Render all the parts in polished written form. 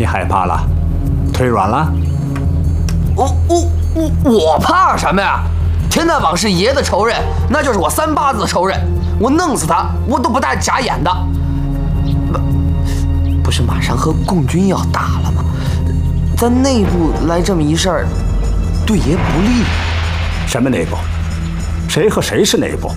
害怕了，腿软了？ 我怕什么呀？田大王是爷的仇人，那就是我三八子的仇人，我弄死他，我都不带假眼的。不是马上和共军要打了吗？咱内部来这么一事儿，对爷不利。 什么内部？谁和谁是内部？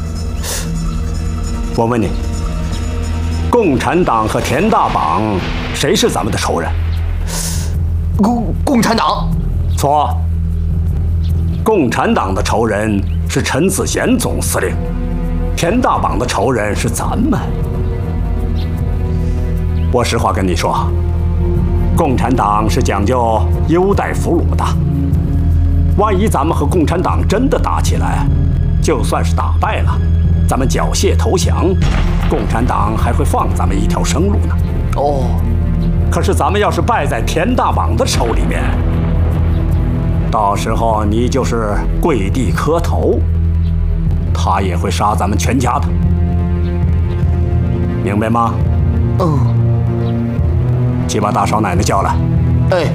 我问你，共产党和田大绑谁是咱们的仇人？ 共产党。 错。共产党的仇人是陈子贤总司令，田大绑的仇人是咱们。我实话跟你说，共产党是讲究优待俘虏的。万一咱们和共产党真的打起来，就算是打败了，咱们缴械投降，共产党还会放咱们一条生路呢。 哦， 可是咱们要是败在田大绑的手里面，到时候你就是跪地磕头，他也会杀咱们全家的，明白吗？去把大少奶奶叫来。 哎。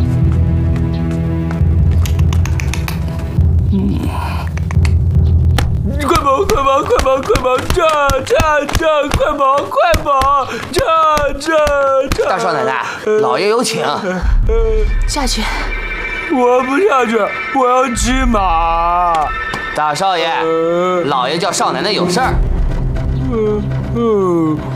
快跑！撤！快跑！撤！大少奶奶，老爷有请。 下去。 我不下去，我要骑马。 大少爷，老爷叫少奶奶有事儿。